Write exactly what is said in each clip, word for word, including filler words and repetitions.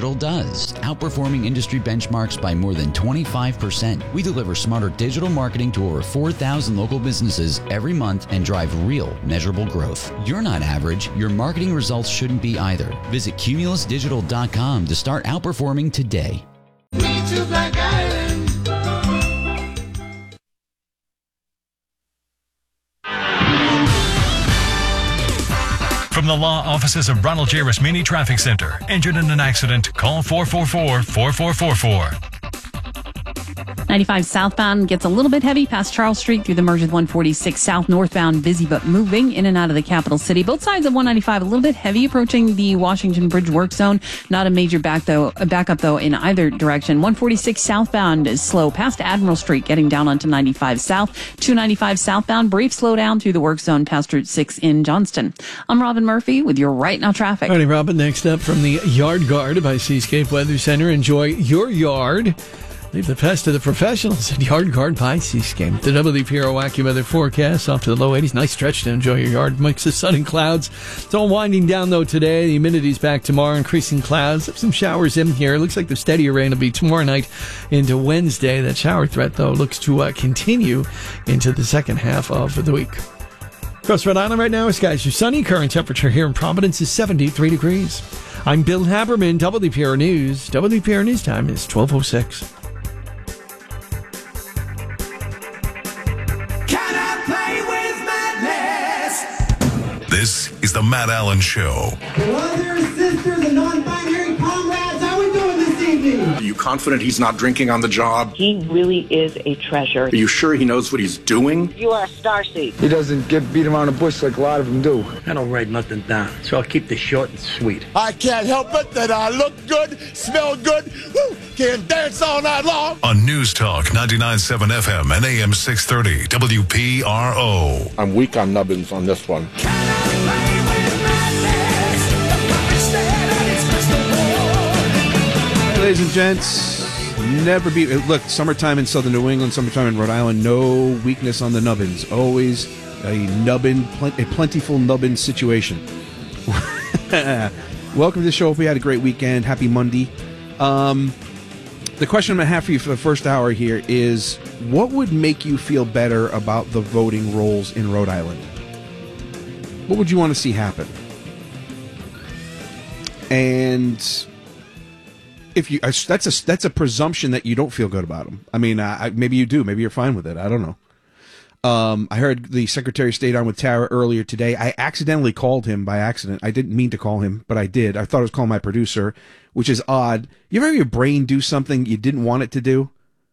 Digital does, outperforming industry benchmarks by more than twenty-five percent. We deliver smarter digital marketing to over four thousand local businesses every month and drive real, measurable growth. You're not average. Your marketing results shouldn't be either. Visit Cumulus Digital dot com to start outperforming today. Me to Black Island. From the law offices of Ronald J. Rasmini Traffic Center. Injured in an accident? Call four four four, four four four four. ninety-five southbound gets a little bit heavy past Charles Street through the merge with one forty-six south. Northbound busy but moving in and out of the capital city. Both sides of one ninety-five a little bit heavy approaching the Washington Bridge work zone. Not a major back though, backup though in either direction. one forty-six southbound is slow past Admiral Street getting down onto ninety-five south. two ninety-five southbound brief slowdown through the work zone past Route six in Johnston. I'm Robin Murphy with your Right Now traffic. All right, Robin, next up from the Yard Guard by Seascape Weather Center. Enjoy your yard. Leave the pest to the professionals at Yard Guard by Seascape. The W P R O AccuWeather forecast off to the low eighties. Nice stretch to enjoy your yard. Mix of sun and clouds. It's all winding down, though, today. The humidity's back tomorrow. Increasing clouds. Some showers in here. It looks like the steadier rain will be tomorrow night into Wednesday. That shower threat, though, looks to uh, continue into the second half of the week. Across Rhode Island right now, skies are sunny. Current temperature here in Providence is seventy-three degrees. I'm Bill Haberman, W P R News. W P R News time is twelve oh six. This is the Matt Allen Show. Brothers, sisters, and non-binary comrades, how are we doing this evening? Are you confident he's not drinking on the job? He really is a treasure. Are you sure he knows what he's doing? You are a starseed. He doesn't get beat around the bush like a lot of them do. I don't write nothing down, so I'll keep this short and sweet. I can't help it that I look good, smell good, woo, can dance all night long. On News Talk ninety-nine point seven F M and A M six thirty W P R O. I'm weak on nubbins on this one. Ladies and gents, never be look. Summertime in southern New England, summertime in Rhode Island. No weakness on the nubbins. Always a nubbin, a plentiful nubbin situation. Welcome to the show. Hope we had a great weekend. Happy Monday. Um, the question I'm gonna have for you for the first hour here is: what would make you feel better about the voting rolls in Rhode Island? What would you want to see happen? And if you, that's a that's a presumption that you don't feel good about them. I mean, uh, maybe you do. Maybe you're fine with it. I don't know. Um, I heard the Secretary of State on with Tara earlier today. I accidentally called him by accident. I didn't mean to call him, but I did. I thought I was calling my producer, which is odd. You ever have your brain do something you didn't want it to do?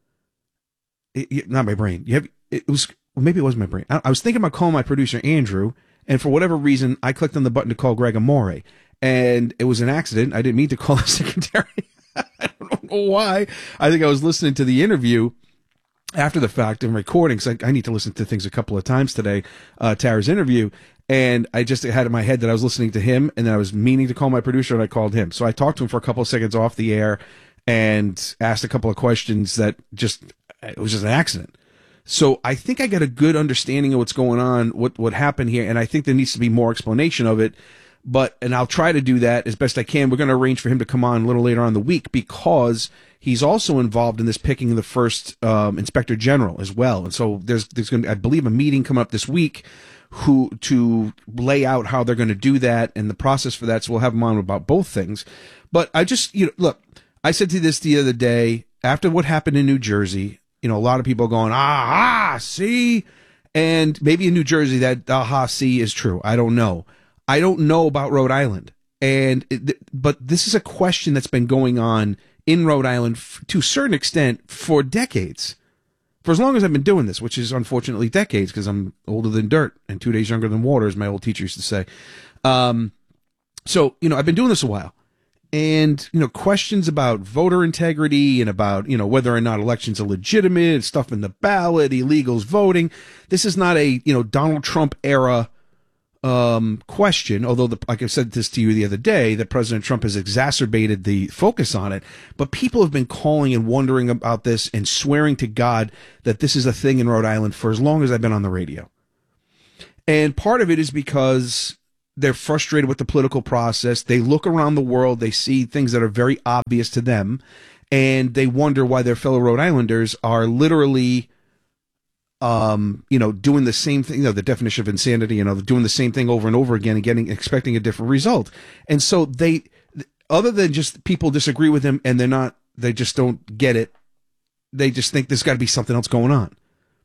It, it, not my brain. You have it was well, maybe it was my brain. I, I was thinking about calling my producer Andrew, and for whatever reason, I clicked on the button to call Greg Amore, and it was an accident. I didn't mean to call the secretary. I don't know why. I think I was listening to the interview after the fact and recording, because I, I need to listen to things a couple of times today, uh, Tara's interview, and I just had in my head that I was listening to him, and then I was meaning to call my producer, and I called him. So I talked to him for a couple of seconds off the air and asked a couple of questions that just, it was just an accident. So I think I got a good understanding of what's going on, what what happened here, and I think there needs to be more explanation of it. But, and I'll try to do that as best I can. We're going to arrange for him to come on a little later on in the week, because he's also involved in this picking the first um, Inspector General as well. And so there's there's going to, I believe, a meeting coming up this week who to lay out how they're going to do that and the process for that. So we'll have him on about both things. But I just, you know, look, I said to this the other day, after what happened in New Jersey, you know, a lot of people are going, ah, see? And maybe in New Jersey that aha, see is true. I don't know. I don't know about Rhode Island, and it, but this is a question that's been going on in Rhode Island f- to a certain extent for decades, for as long as I've been doing this, which is unfortunately decades, because I'm older than dirt and two days younger than water, as my old teacher used to say. Um, so, you know, I've been doing this a while, and, you know, questions about voter integrity and about, you know, whether or not elections are legitimate, stuff in the ballot, illegals voting. This is not a, you know, Donald Trump era Um, question, although, the, like I said this to you the other day, that President Trump has exacerbated the focus on it. But people have been calling and wondering about this and swearing to God that this is a thing in Rhode Island for as long as I've been on the radio. And part of it is because they're frustrated with the political process. They look around the world, they see things that are very obvious to them, and they wonder why their fellow Rhode Islanders are literally, um, you know, doing the same thing. You know, the definition of insanity. You know, doing the same thing over and over again and getting expecting a different result. And so they, other than just people disagree with them and they're not, they just don't get it. They just think there's got to be something else going on.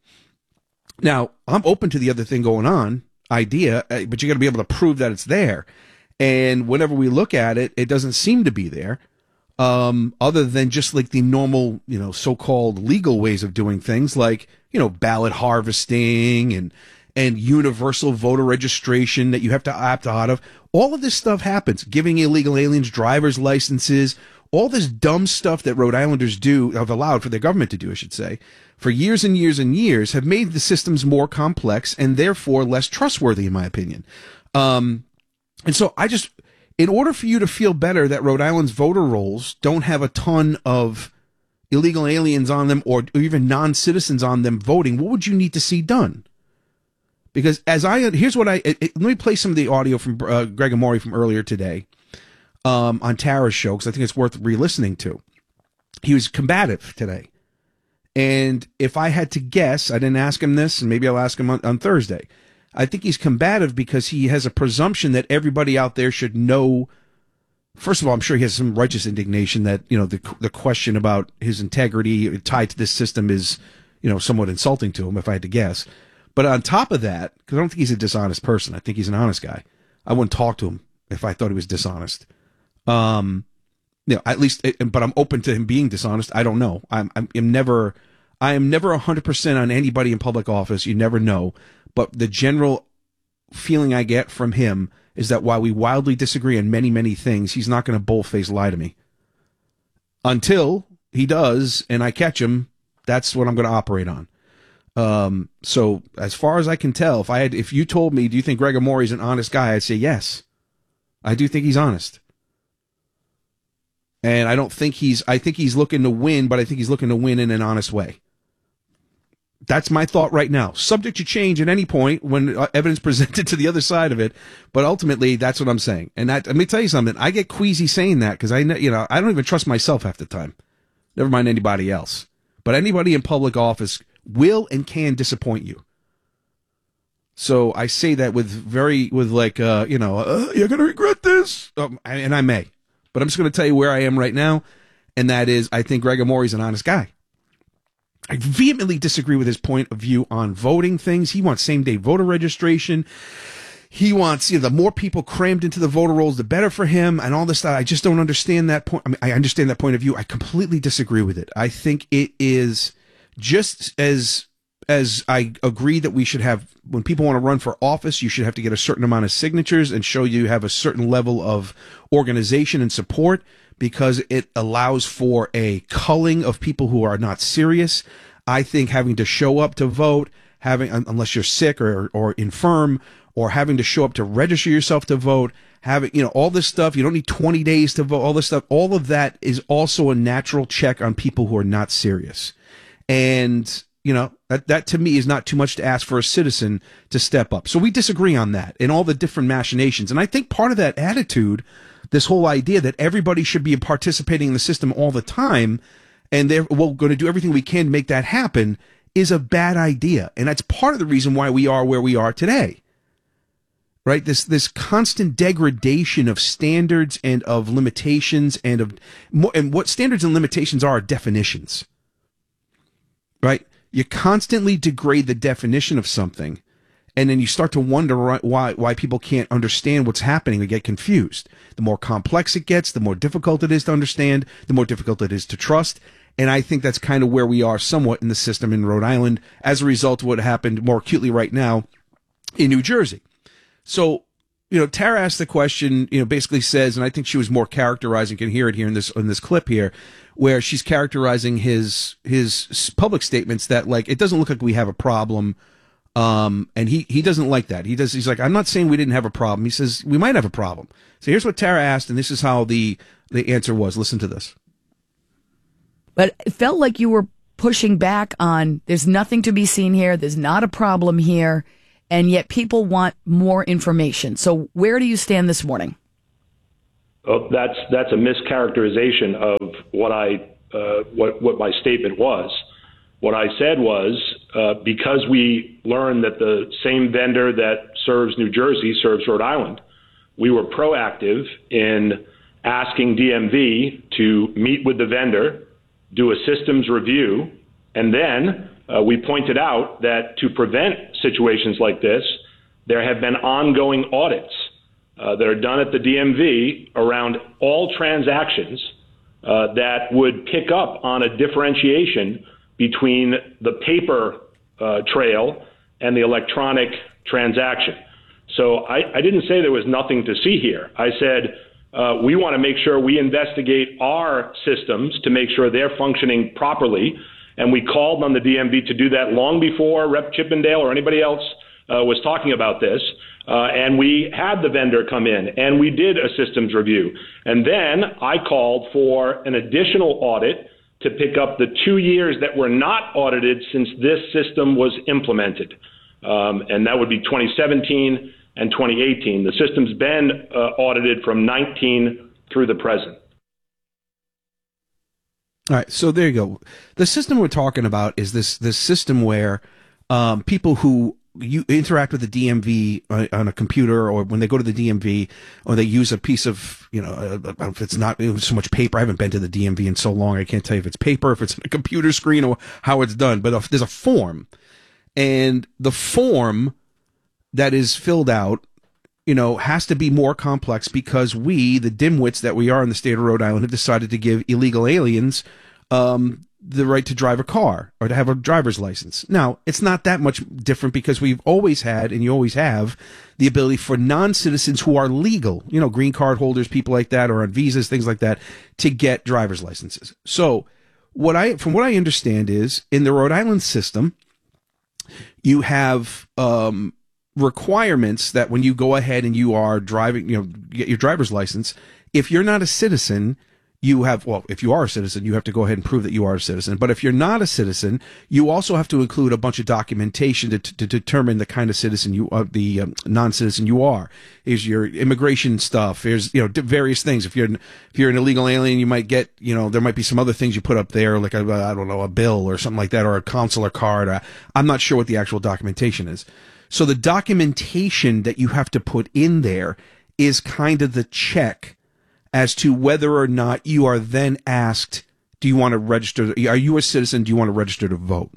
Now, I'm open to the other thing going on idea, but you got to be able to prove that it's there. And whenever we look at it, it doesn't seem to be there. Um, other than just like the normal, you know, so-called legal ways of doing things like, you know, ballot harvesting and, and universal voter registration that you have to opt out of. All of this stuff happens. Giving illegal aliens driver's licenses, all this dumb stuff that Rhode Islanders do, have allowed for their government to do, I should say, for years and years and years, have made the systems more complex and therefore less trustworthy, in my opinion. Um, and so I just, in order for you to feel better that Rhode Island's voter rolls don't have a ton of illegal aliens on them or, or even non-citizens on them voting, what would you need to see done? Because as I, here's what I, it, it, let me play some of the audio from uh, Greg Amore from earlier today um, on Tara's show, because I think it's worth re-listening to. He was combative today. And if I had to guess, I didn't ask him this, and maybe I'll ask him on, on Thursday. I think he's combative because he has a presumption that everybody out there should know. First of all, I'm sure he has some righteous indignation that, you know, the the question about his integrity tied to this system is, you know, somewhat insulting to him, if I had to guess. But on top of that, because I don't think he's a dishonest person, I think he's an honest guy. I wouldn't talk to him if I thought he was dishonest. Um, you know, at least, but I'm open to him being dishonest. I don't know. I'm, I'm, I'm never, I am never one hundred percent on anybody in public office. You never know. But the general feeling I get from him is that while we wildly disagree on many, many things, he's not going to bold-faced lie to me. Until he does, and I catch him, that's what I'm going to operate on. Um, so as far as I can tell, if I had, if you told me, do you think Greg Amore is an honest guy? I'd say yes. I do think he's honest. And I don't think he's, I think he's looking to win, but I think he's looking to win in an honest way. That's my thought right now. Subject to change at any point when evidence presented to the other side of it. But ultimately, that's what I'm saying. And that, let me tell you something. I get queasy saying that because I, you know, I don't even trust myself half the time. Never mind anybody else. But anybody in public office will and can disappoint you. So I say that with very, with like, uh, you know, uh, you're going to regret this. Um, and I may. But I'm just going to tell you where I am right now. And that is, I think Greg Amore is an honest guy. I vehemently disagree with his point of view on voting things. He wants same-day voter registration. He wants, you know, the more people crammed into the voter rolls, the better for him, and all this stuff. I just don't understand that point. I mean, I understand that point of view. I completely disagree with it. I think it is just as as I agree that we should have, when people want to run for office, you should have to get a certain amount of signatures and show you have a certain level of organization and support, because it allows for a culling of people who are not serious. I think having to show up to vote, having, unless you're sick or, or infirm, or having to show up to register yourself to vote, having, you know, all this stuff, you don't need twenty days to vote, all this stuff, all of that is also a natural check on people who are not serious. And, you know, that, that to me is not too much to ask for a citizen to step up. So we disagree on that and all the different machinations. And I think part of that attitude, this whole idea that everybody should be participating in the system all the time, and they're well, going to do everything we can to make that happen, is a bad idea. And that's part of the reason why we are where we are today. Right? This this constant degradation of standards and of limitations and of and what standards and limitations are, are definitions. Right? You constantly degrade the definition of something, and then you start to wonder why why people can't understand what's happening. They get confused. The more complex it gets, the more difficult it is to understand, the more difficult it is to trust. And I think that's kind of where we are somewhat in the system in Rhode Island as a result of what happened more acutely right now in New Jersey. So, you know, Tara asked the question, you know, basically says, and I think she was more characterizing, you can hear it here in this in this clip here, where she's characterizing his his public statements that, like, it doesn't look like we have a problem. Um, and he, he doesn't like that. He does. He's like, I'm not saying we didn't have a problem. He says we might have a problem. So here's what Tara asked, and this is how the, the answer was. Listen to this. But it felt like you were pushing back on, there's nothing to be seen here. There's not a problem here. and yet people want more information. So where do you stand this morning? Oh, that's that's a mischaracterization of what I uh, what what my statement was. What I said was uh, because we learned that the same vendor that serves New Jersey serves Rhode Island, we were proactive in asking D M V to meet with the vendor, do a systems review, and then uh, we pointed out that to prevent situations like this, there have been ongoing audits uh, that are done at the D M V around all transactions uh, that would pick up on a differentiation between the paper uh, trail and the electronic transaction. So I, I didn't say there was nothing to see here. I said uh, we want to make sure we investigate our systems to make sure they're functioning properly, and we called on the D M V to do that long before Rep Chippendale or anybody else uh, was talking about this. Uh, and we had the vendor come in, and we did a systems review. And then I called for an additional audit to pick up the two years that were not audited since this system was implemented. Um, and that would be twenty seventeen and twenty eighteen. The system's been uh, audited from nineteen through the present. All right, so there you go. The system we're talking about is this this system where um, people who you interact with the D M V on a computer, or when they go to the D M V, or they use a piece of, you know, I don't know if it's not so much paper. I haven't been to the D M V in so long. I can't tell you if it's paper, if it's a computer screen, or how it's done. But if there's a form, and the form that is filled out, you know, has to be more complex because we, the dimwits that we are in the state of Rhode Island, have decided to give illegal aliens um, the right to drive a car or to have a driver's license. Now, it's not that much different because we've always had, and you always have, the ability for non-citizens who are legal, you know, green card holders, people like that, or on visas, things like that, to get driver's licenses. So what I, from what I understand is, in the Rhode Island system, you have um, requirements that when you go ahead and you are driving, you know, get your driver's license, if you're not a citizen, you have, well, if you are a citizen, you have to go ahead and prove that you are a citizen. But if you're not a citizen, you also have to include a bunch of documentation to, to, to determine the kind of citizen you are, the um, non-citizen you are. Is your immigration stuff. There's, you know, various things. If you're, if you're an illegal alien, you might get, you know, there might be some other things you put up there, like a, I don't know, a bill or something like that, or a consular card. Or, I'm not sure what the actual documentation is. So the documentation that you have to put in there is kind of the check as to whether or not you are then asked, do you want to register? Are you a citizen? Do you want to register to vote?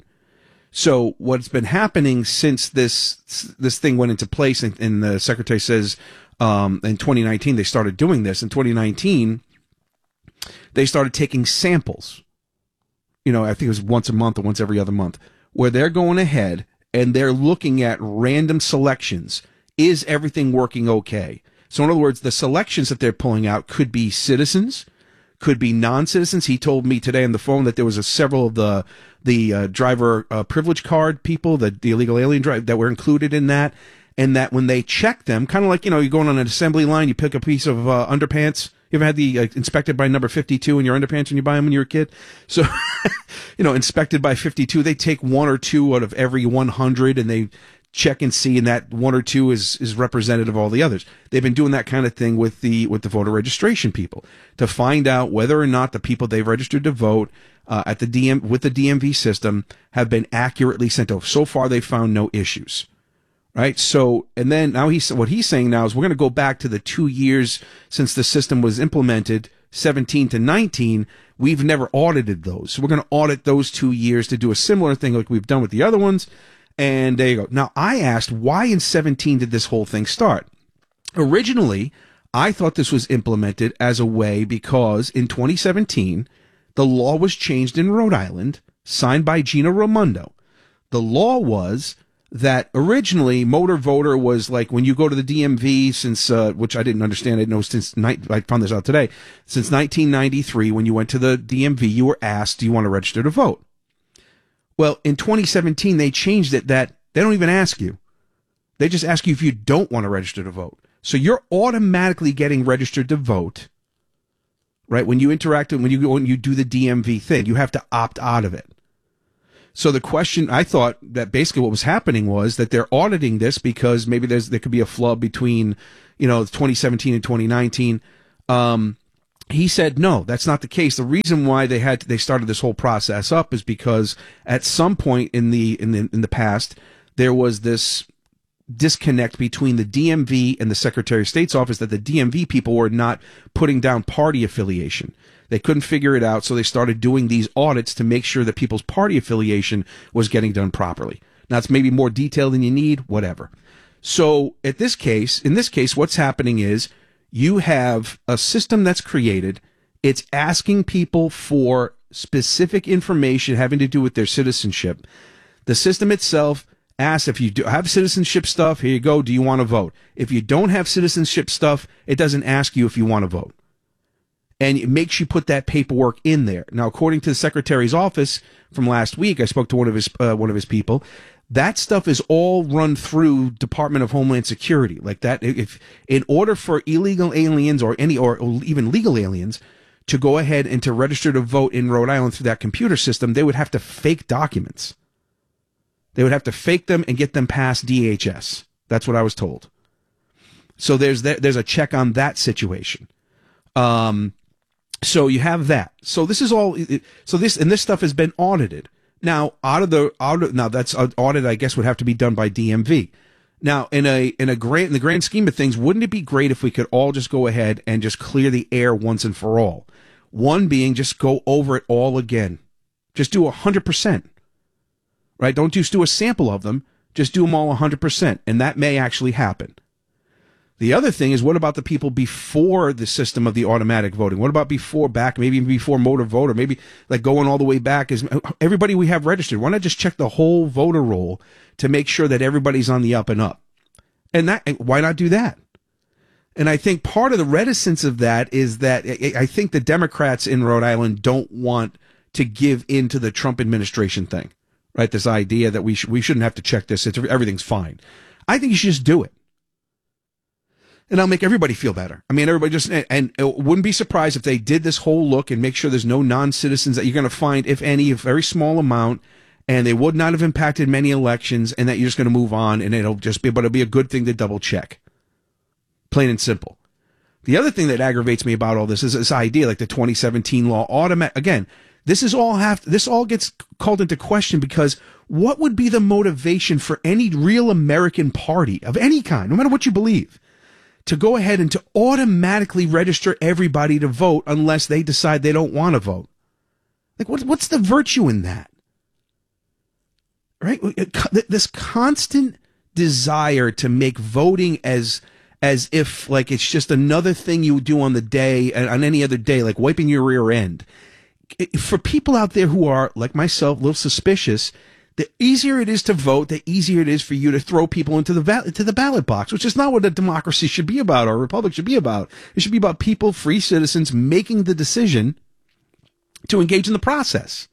So what's been happening since this this thing went into place, and, and the secretary says um, in twenty nineteen they started doing this. In twenty nineteen, they started taking samples. You know, I think it was once a month or once every other month, where they're going ahead and they're looking at random selections. Is everything working okay? So in other words, the selections that they're pulling out could be citizens, could be non-citizens. He told me today on the phone that there was a, several of the the uh, driver uh, privilege card people, the, the illegal alien drive, that were included in that, and that when they check them, kind of like, you know, you're going on an assembly line, you pick a piece of uh, underpants. You ever had the uh, inspected by number fifty-two in your underpants when you buy them when you were a kid? So, you know, inspected by fifty-two, they take one or two out of every one hundred, and they check and see, and that one or two is is representative of all the others. They've been doing that kind of thing with the with the voter registration people to find out whether or not the people they've registered to vote uh, at the D M with the D M V system have been accurately sent over. So far, they've found no issues. Right. So, and then now he's what he's saying now is we're going to go back to the two years since the system was implemented, seventeen to nineteen. We've never audited those. So we're going to audit those two years to do a similar thing like we've done with the other ones. And there you go. Now, I asked, why in seventeen did this whole thing start? Originally, I thought this was implemented as a way because in twenty seventeen, the law was changed in Rhode Island, signed by Gina Raimondo. The law was that originally motor voter was like when you go to the D M V since, uh, which I didn't understand, I didn't know since, I found this out today, since nineteen ninety-three, when you went to the D M V, you were asked, do you want to register to vote? Well, in twenty seventeen, they changed it that they don't even ask you. They just ask you if you don't want to register to vote. So you're automatically getting registered to vote, right? When you interact, when you go and you do the D M V thing, you have to opt out of it. So the question, I thought that basically what was happening was that they're auditing this because maybe there's there could be a flub between, you know, twenty seventeen and twenty nineteen. Um, he said no, that's not the case. The reason why they had to, they started this whole process up is because at some point in the in the in the past there was this disconnect between the D M V and the Secretary of State's office, that the D M V people were not putting down party affiliation. They couldn't figure it out, so they started doing these audits to make sure that people's party affiliation was getting done properly. Now, it's maybe more detailed than you need, whatever. So, at this case, in this case, what's happening is you have a system that's created. It's asking people for specific information having to do with their citizenship. The system itself asks, if you do have citizenship stuff, here you go, do you want to vote? If you don't have citizenship stuff, it doesn't ask you if you want to vote. And it makes you put that paperwork in there. Now, according to the Secretary's office from last week, I spoke to one of his uh, one of his people. That stuff is all run through Department of Homeland Security. Like that, if in order for illegal aliens or any or even legal aliens to go ahead and to register to vote in Rhode Island through that computer system, they would have to fake documents. They would have to fake them and get them past D H S. That's what I was told. So there's that, there's a check on that situation. Um. So you have that. So this is all. So this and this stuff has been audited. Now, out of the out of, now that's an audit, I guess, would have to be done by D M V. Now, in a in a grand in the grand scheme of things, wouldn't it be great if we could all just go ahead and just clear the air once and for all? One being just go over it all again. Just do a hundred percent. Right? Don't just do a sample of them. Just do them all a hundred percent, and that may actually happen. The other thing is, what about the people before the system of the automatic voting? What about before, back, maybe even before motor voter, maybe like going all the way back? Is everybody we have registered? Why not just check the whole voter roll to make sure that everybody's on the up and up? And that, why not do that? And I think part of the reticence of that is that I think the Democrats in Rhode Island don't want to give in to the Trump administration thing, right? This idea that we sh- we shouldn't have to check this. It's, everything's fine. I think you should just do it. And I'll make everybody feel better. I mean, everybody just, and it wouldn't be surprised if they did this whole look and make sure there's no non-citizens that you're going to find, if any, a very small amount, and they would not have impacted many elections, and that you're just going to move on, and it'll just be, but it'll be a good thing to double check. Plain and simple. The other thing that aggravates me about all this is this idea, like the twenty seventeen law, automatic, again, this is all have, this all gets called into question because what would be the motivation for any real American party of any kind, no matter what you believe, to go ahead and to automatically register everybody to vote unless they decide they don't want to vote? Like, what, what's the virtue in that? Right? This constant desire to make voting as as if like it's just another thing you do on the day, on any other day, like wiping your rear end. For people out there who are, like myself, a little suspicious, the easier it is to vote, the easier it is for you to throw people into the val- into the ballot box, which is not what a democracy should be about or a republic should be about. It should be about people, free citizens, making the decision to engage in the process.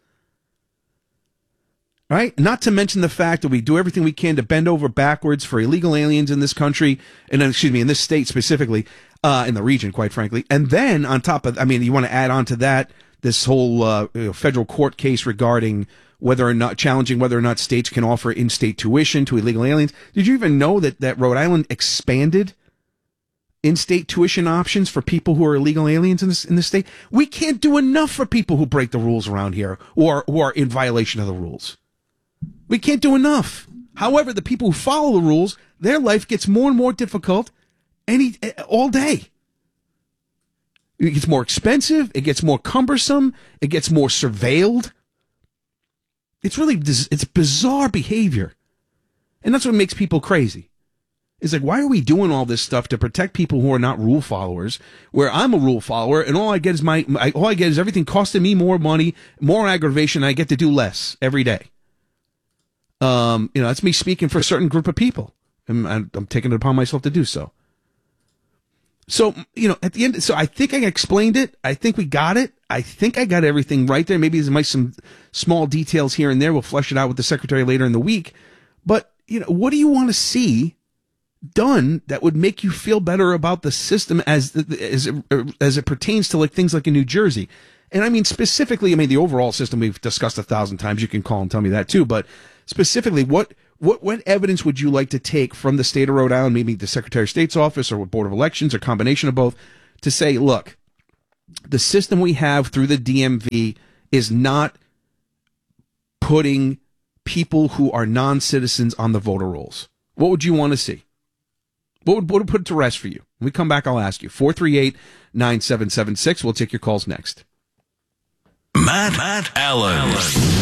Right? Not to mention the fact that we do everything we can to bend over backwards for illegal aliens in this country, and excuse me, in this state specifically, uh, in the region, quite frankly. And then on top of, I mean, you want to add on to that this whole uh, you know, federal court case regarding whether or not, challenging whether or not states can offer in-state tuition to illegal aliens. Did you even know that, that Rhode Island expanded in-state tuition options for people who are illegal aliens in this, in this state? We can't do enough for people who break the rules around here or who are in violation of the rules. We can't do enough. However, the people who follow the rules, their life gets more and more difficult any all day. It gets more expensive. It gets more cumbersome. It gets more surveilled. It's really, it's bizarre behavior. And that's what makes people crazy. It's like, why are we doing all this stuff to protect people who are not rule followers, where I'm a rule follower and all I get is my, my all I get is everything costing me more money, more aggravation, and I get to do less every day. Um, you know, that's me speaking for a certain group of people. And I'm, I'm taking it upon myself to do so. So, you know, at the end, so I think I explained it. I think we got it. I think I got everything right there. Maybe there might be some small details here and there. We'll flesh it out with the secretary later in the week. But, you know, what do you want to see done that would make you feel better about the system as as it, as it pertains to like things like in New Jersey? And I mean, specifically, I mean, the overall system we've discussed a thousand times. You can call and tell me that too. But specifically, what, what, what evidence would you like to take from the state of Rhode Island, maybe the Secretary of State's office or Board of Elections or combination of both, to say, look, the system we have through the D M V is not putting people who are non-citizens on the voter rolls? What would you want to see? What would, what would put it to rest for you? When we come back, I'll ask you. four three eight, nine seven seven six. We'll take your calls next. Matt, Matt Allen.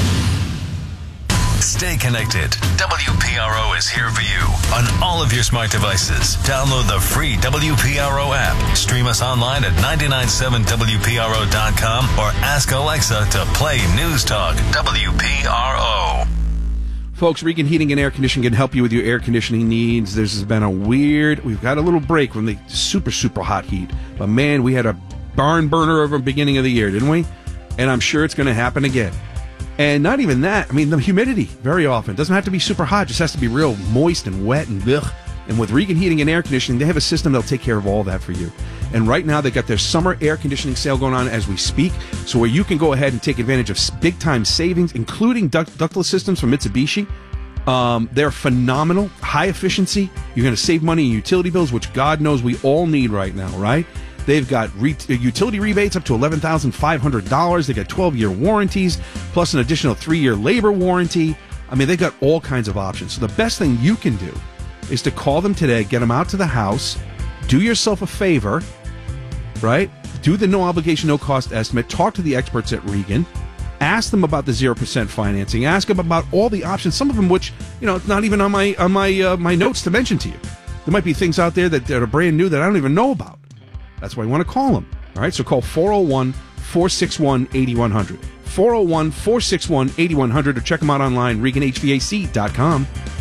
Stay connected. W P R O is here for you on all of your smart devices. Download the free W P R O app. Stream us online at nine nine seven W P R O dot com or ask Alexa to play News Talk W P R O. Folks, Regan Heating and Air Conditioning can help you with your air conditioning needs. This has been a weird, we've got a little break from the super, super hot heat. But man, we had a barn burner over the beginning of the year, didn't we? And I'm sure it's going to happen again. And not even that. I mean, the humidity, very often. It doesn't have to be super hot. It just has to be real moist and wet and ugh. And with Regan Heating and Air Conditioning, they have a system that'll take care of all that for you. And right now, they've got their summer air conditioning sale going on as we speak. So where you can go ahead and take advantage of big-time savings, including duct- ductless systems from Mitsubishi. Um, they're phenomenal, high efficiency. You're going to save money in utility bills, which God knows we all need right now, right? They've got re- utility rebates up to eleven thousand five hundred dollars. They got twelve-year warranties, plus an additional three-year labor warranty. I mean, they've got all kinds of options. So the best thing you can do is to call them today, get them out to the house, do yourself a favor, right? Do the no-obligation, no-cost estimate. Talk to the experts at Regan. Ask them about the zero percent financing. Ask them about all the options, some of them which, you know, it's not even on my on my uh, my notes to mention to you. There might be things out there that, that are brand new that I don't even know about. That's why you want to call them. All right, so call four oh one, four six one, eight one zero zero. four oh one, four six one, eight one zero zero or check them out online, Regan H V A C dot com.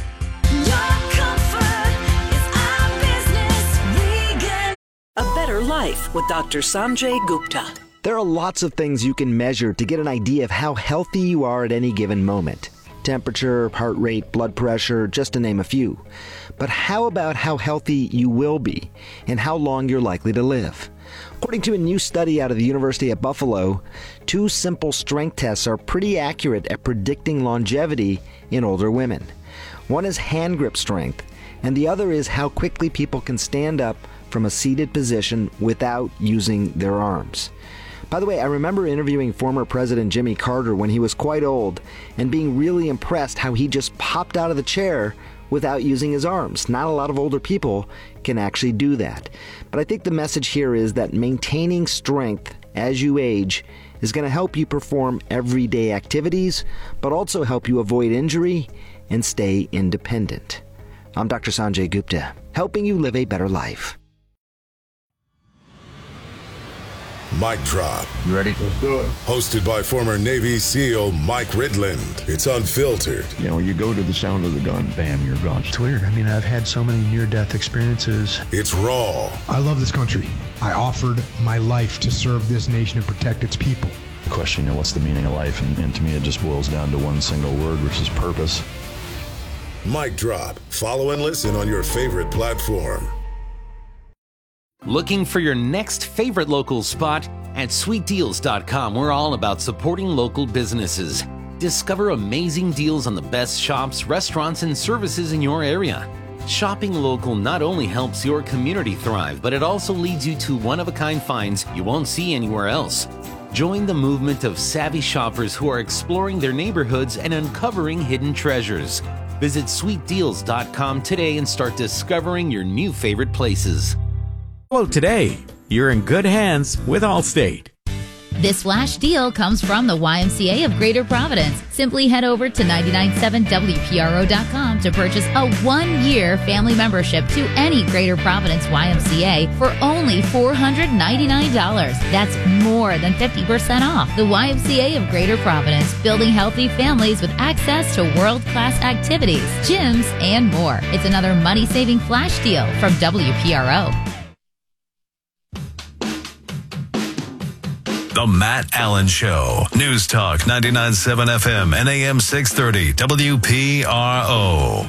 A better life with Doctor Sanjay Gupta. There are lots of things you can measure to get an idea of how healthy you are at any given moment. Temperature, heart rate, blood pressure, just to name a few. But how about how healthy you will be and how long you're likely to live? According to a new study out of the University at Buffalo, two simple strength tests are pretty accurate at predicting longevity in older women. One is hand grip strength, and the other is how quickly people can stand up from a seated position without using their arms. By the way, I remember interviewing former President Jimmy Carter when he was quite old and being really impressed how he just popped out of the chair without using his arms. Not a lot of older people can actually do that. But I think the message here is that maintaining strength as you age is going to help you perform everyday activities, but also help you avoid injury and stay independent. I'm Doctor Sanjay Gupta, helping you live a better life. Mic Drop. You ready? Let's do it. Hosted by former Navy SEAL Mike Ridland. It's unfiltered. You know, you go to the sound of the gun, bam, you're gone. It's weird. I mean, I've had so many near-death experiences. It's raw. I love this country. I offered my life to serve this nation and protect its people. The question, you know, what's the meaning of life? And, and to me, it just boils down to one single word, which is purpose. Mic Drop. Follow and listen on your favorite platform. Looking for your next favorite local spot? At sweet deals dot com, we're all about supporting local businesses. Discover amazing deals on the best shops, restaurants, and services in your area. Shopping local not only helps your community thrive, but it also leads you to one-of-a-kind finds you won't see anywhere else. Join the movement of savvy shoppers who are exploring their neighborhoods and uncovering hidden treasures. Visit sweet deals dot com today and start discovering your new favorite places. Well, today, you're in good hands with Allstate. This flash deal comes from the Y M C A of Greater Providence. Simply head over to nine nine seven W P R O dot com to purchase a one-year family membership to any Greater Providence Y M C A for only four hundred ninety-nine dollars. That's more than fifty percent off. The Y M C A of Greater Providence, building healthy families with access to world-class activities, gyms, and more. It's another money-saving flash deal from W P R O. The Matt Allen Show. News Talk ninety-nine point seven F M and A M six thirty W P R O.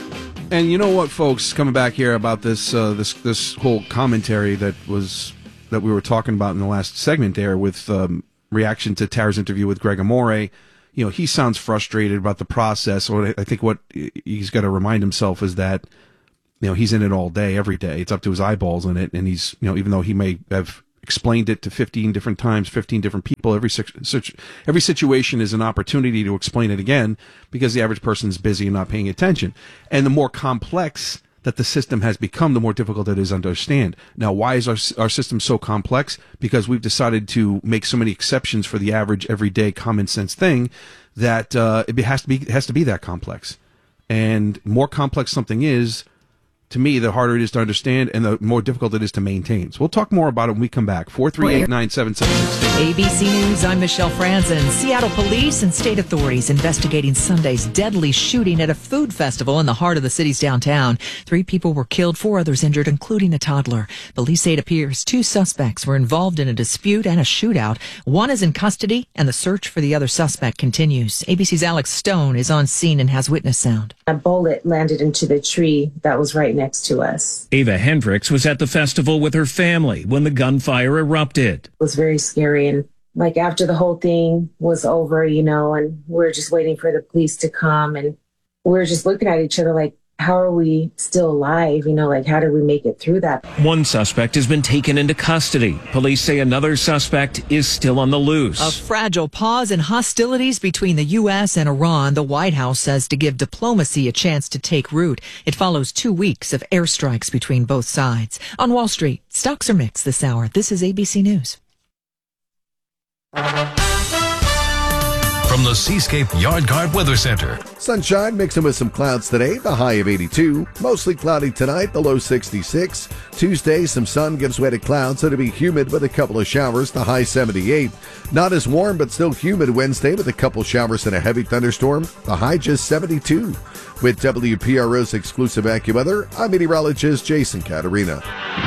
And you know what, folks, coming back here about this uh, this this whole commentary that was that we were talking about in the last segment there with um, reaction to Tara's interview with Greg Amore. You know, he sounds frustrated about the process. Or I think what he's got to remind himself is that, you know, he's in it all day, every day. It's up to his eyeballs in it. And he's, you know, even though he may have explained it to fifteen different times, fifteen different people, every such, every situation is an opportunity to explain it again because the average person is busy and not paying attention. And the more complex that the system has become, the more difficult it is to understand. Now, why is our our system so complex? Because we've decided to make so many exceptions for the average, everyday, common sense thing that uh, it has to be it has to be that complex. And more complex something is, to me, the harder it is to understand and the more difficult it is to maintain. So we'll talk more about it when we come back. four three eight, nine seven seven six two. A B C News, I'm Michelle Franzen. Seattle police and state authorities investigating Sunday's deadly shooting at a food festival in the heart of the city's downtown. Three people were killed, four others injured, including a toddler. Police say it appears two suspects were involved in a dispute and a shootout. One is in custody, and the search for the other suspect continues. A B C's Alex Stone is on scene and has witness sound. A bullet landed into the tree that was right next to us. Ava Hendricks was at the festival with her family when the gunfire erupted. It was very scary. And like after the whole thing was over, you know, and we we're just waiting for the police to come, and we we're just looking at each other like, how are we still alive? You know, like, how did we make it through that? One suspect has been taken into custody. Police say another suspect is still on the loose. A fragile pause in hostilities between the U S and Iran, the White House says, to give diplomacy a chance to take root. It follows two weeks of airstrikes between both sides. On Wall Street, stocks are mixed this hour. This is A B C News. From the Seascape Yard Guard Weather Center. Sunshine mixing with some clouds today, the high of eighty-two. Mostly cloudy tonight, the low sixty-six. Tuesday, some sun gives way to clouds, so it'll be humid with a couple of showers, the high seventy-eight. Not as warm, but still humid Wednesday with a couple showers and a heavy thunderstorm, the high just seventy-two. With W P R O's exclusive AccuWeather, I'm meteorologist Jason Caterina.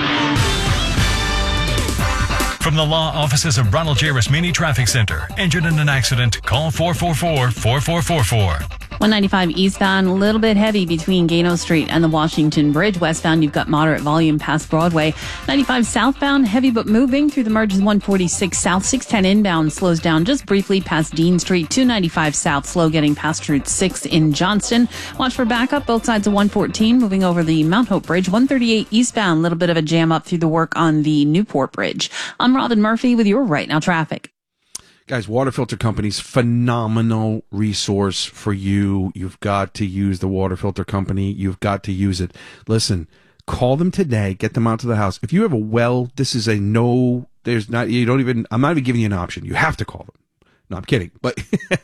From the law offices of Ronald J. Rasmini Traffic Center. Injured in an accident? Call four four four, four four four four. one ninety-five eastbound, a little bit heavy between Gano Street and the Washington Bridge. Westbound, you've got moderate volume past Broadway. ninety-five southbound, heavy but moving through the merges. one forty-six south. six ten inbound slows down just briefly past Dean Street. two ninety-five south, slow getting past Route six in Johnston. Watch for backup both sides of one fourteen, moving over the Mount Hope Bridge. one thirty-eight eastbound, a little bit of a jam up through the work on the Newport Bridge. I'm Robin Murphy with your Right Now traffic. Guys, Water Filter Company's phenomenal resource for you. You've got to use the Water Filter Company. You've got to use it. Listen, call them today. Get them out to the house. If you have a well, this is a no, there's not, you don't even, I'm not even giving you an option. You have to call them. No, I'm kidding. But,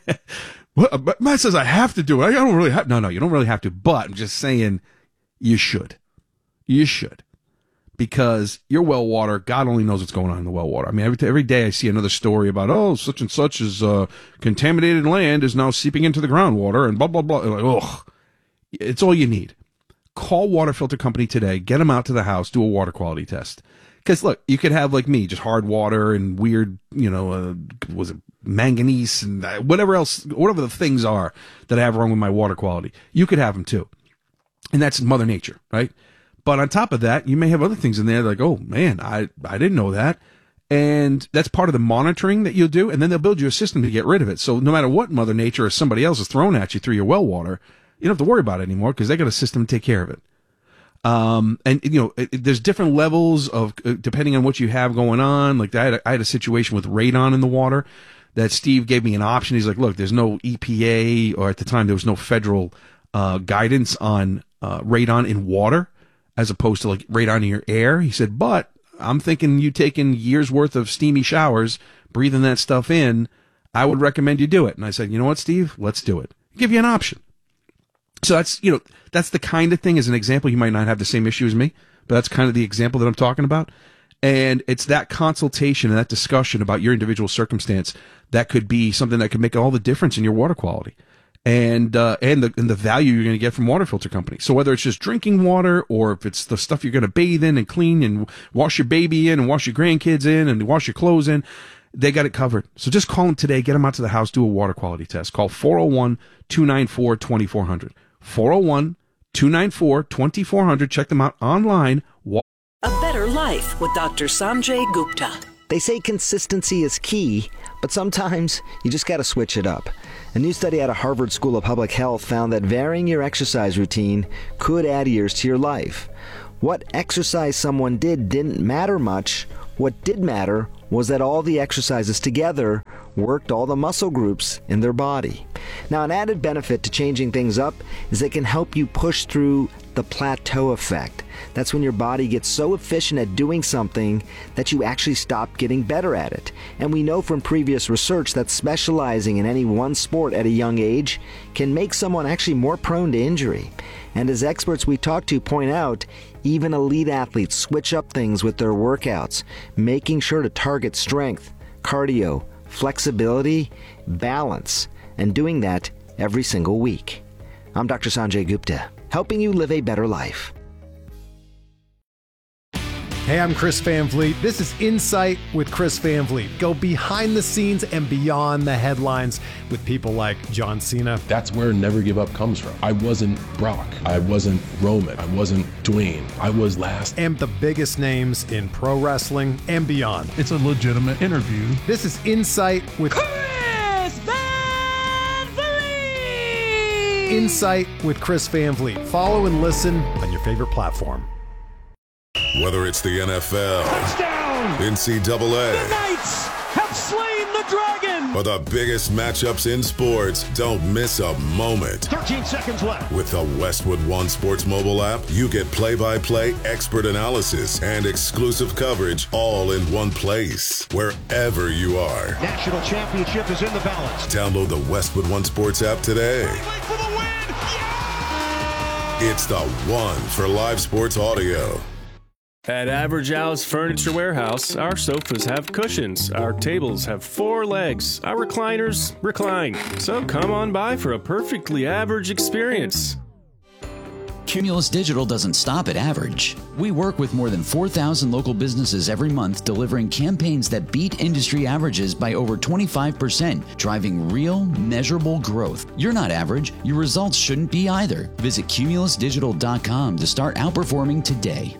but Matt says I have to do it. I don't really have, no, no, you don't really have to. But I'm just saying you should. You should. Because your well water, God only knows what's going on in the well water. I mean, every every day I see another story about, oh, such and such is uh, contaminated land is now seeping into the groundwater and blah, blah, blah. Like, ugh. It's all you need. Call Water Filter Company today. Get them out to the house. Do a water quality test. Because, look, you could have, like me, just hard water and weird, you know, uh, was it manganese and whatever else, whatever the things are that I have wrong with my water quality. You could have them too. And that's Mother Nature, right? But on top of that, you may have other things in there like, oh, man, I, I didn't know that. And that's part of the monitoring that you'll do. And then they'll build you a system to get rid of it. So no matter what Mother Nature or somebody else is throwing at you through your well water, you don't have to worry about it anymore because they got a system to take care of it. Um, and, you know, it, it, there's different levels of, uh, depending on what you have going on. Like I had, a, I had a situation with radon in the water that Steve gave me an option. He's like, look, there's no E P A, or at the time there was no federal uh, guidance on uh, radon in water, as opposed to like radon in your air. He said, but I'm thinking you taking years worth of steamy showers, breathing that stuff in, I would recommend you do it. And I said, you know what, Steve, let's do it. I'll give you an option. So that's, you know, that's the kind of thing, as an example. You might not have the same issue as me, but that's kind of the example that I'm talking about. And it's that consultation and that discussion about your individual circumstance that could be something that could make all the difference in your water quality. And, uh, and the, and the value you're going to get from Water Filter Company. So whether it's just drinking water, or if it's the stuff you're going to bathe in and clean and wash your baby in and wash your grandkids in and wash your clothes in, they got it covered. So just call them today, get them out to the house, do a water quality test. Call four oh one, two nine four, two four zero zero. four oh one, two nine four, two four zero zero. Check them out online. A better life. Life with Doctor Sanjay Gupta. They say consistency is key, but sometimes you just got to switch it up. A new study out of Harvard School of Public Health found that varying your exercise routine could add years to your life. What exercise someone did didn't matter much. What did matter was that all the exercises together worked all the muscle groups in their body. Now, an added benefit to changing things up is it can help you push through the plateau effect. That's when your body gets so efficient at doing something that you actually stop getting better at it. And we know from previous research that specializing in any one sport at a young age can make someone actually more prone to injury. And as experts we talk to point out, even elite athletes switch up things with their workouts, making sure to target strength, cardio, flexibility, balance, and doing that every single week. I'm Doctor Sanjay Gupta, helping you live a better life. Hey, I'm Chris Van Vliet. This is Insight with Chris Van Vliet. Go behind the scenes and beyond the headlines with people like John Cena. That's where Never Give Up comes from. I wasn't Brock. I wasn't Roman. I wasn't Dwayne. I was last. And the biggest names in pro wrestling and beyond. It's a legitimate interview. This is Insight with Chris Van Vliet. Insight with Chris Van Vliet. Follow and listen on your favorite platform. Whether it's the N F L, touchdown, N C double A, the Knights have slain the dragon, or the biggest matchups in sports, don't miss a moment. thirteen seconds left. With the Westwood One Sports mobile app, you get play-by-play expert analysis and exclusive coverage all in one place, wherever you are. National championship is in the balance. Download the Westwood One Sports app today. For the win. Yeah! It's the one for live sports audio. At Average Al's Furniture Warehouse, our sofas have cushions, our tables have four legs, our recliners recline. So come on by for a perfectly average experience. Cumulus Digital doesn't stop at average. We work with more than four thousand local businesses every month, delivering campaigns that beat industry averages by over twenty-five percent, driving real, measurable growth. You're not average. Your results shouldn't be either. Visit cumulus digital dot com to start outperforming today.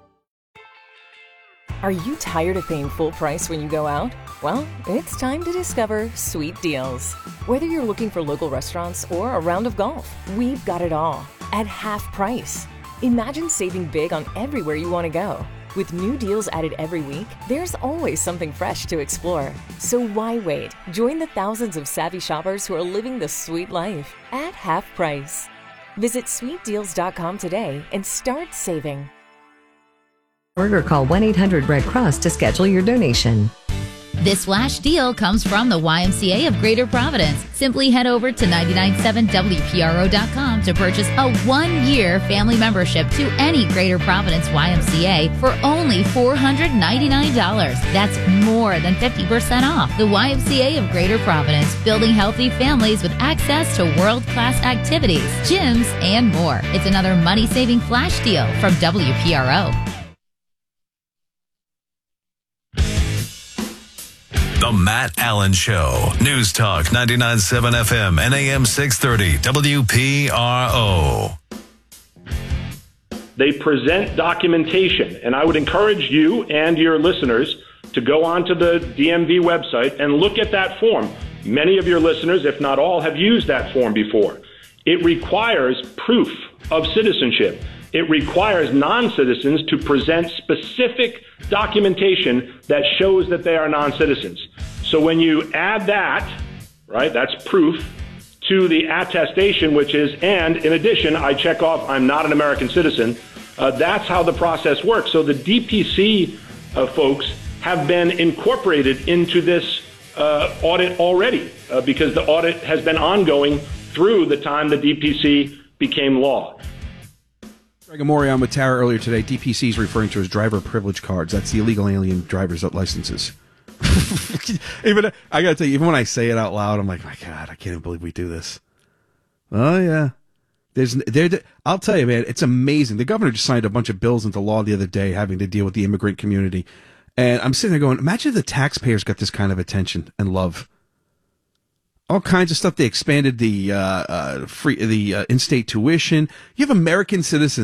Are you tired of paying full price when you go out? Well, it's time to discover Sweet Deals. Whether you're looking for local restaurants or a round of golf, we've got it all at half price. Imagine saving big on everywhere you want to go. With new deals added every week, there's always something fresh to explore. So why wait? Join the thousands of savvy shoppers who are living the sweet life at half price. Visit sweet deals dot com today and start saving. Or call one eight hundred red cross to schedule your donation. This flash deal comes from the Y M C A of Greater Providence. Simply head over to nine nine seven W P R O dot com to purchase a one-year family membership to any Greater Providence Y M C A for only four hundred ninety-nine dollars. That's more than fifty percent off. The Y M C A of Greater Providence, building healthy families with access to world-class activities, gyms, and more. It's another money-saving flash deal from W P R O. The Matt Allen Show. News Talk ninety-nine point seven F M and A M six thirty W P R O. They present documentation, and I would encourage you and your listeners to go onto the D M V website and look at that form. Many of your listeners, if not all, have used that form before. It requires proof of citizenship. It requires non-citizens to present specific documentation that shows that they are non-citizens. So when you add that, right, that's proof, to the attestation, which is, and in addition, I check off I'm not an American citizen, uh, that's how the process works. So the D P C uh, folks have been incorporated into this uh, audit already uh, because the audit has been ongoing through the time the D P C became law. Greg Amore on with Tara earlier today. D P C is referring to as driver privilege cards. That's the illegal alien driver's licenses. Even I gotta tell you, even when I say it out loud, I'm like, my God, I can't even believe we do this. Oh yeah, there's there. I'll tell you, man, it's amazing. The governor just signed a bunch of bills into law the other day having to deal with the immigrant community, and I'm sitting there going, imagine if the taxpayers got this kind of attention and love. All kinds of stuff. They expanded the uh, uh, free the uh, in-state tuition. You have American citizens